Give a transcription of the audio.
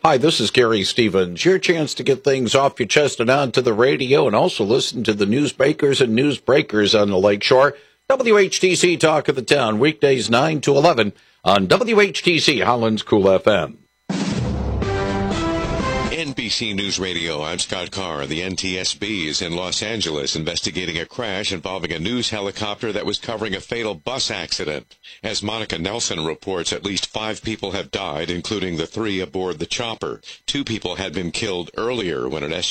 Hi, this is Gary Stevens. Your chance to get things off your chest and onto the radio, and also listen to the newsmakers and newsbreakers on the Lakeshore. WHTC Talk of the Town, weekdays 9 to 11 on WHTC Holland's Cool FM. NBC News Radio, I'm Scott Carr. The NTSB is in Los Angeles investigating a crash involving a news helicopter that was covering a fatal bus accident. As Monica Nelson reports, at least 5 people have died, including the 3 aboard the chopper. 2 people had been killed earlier when an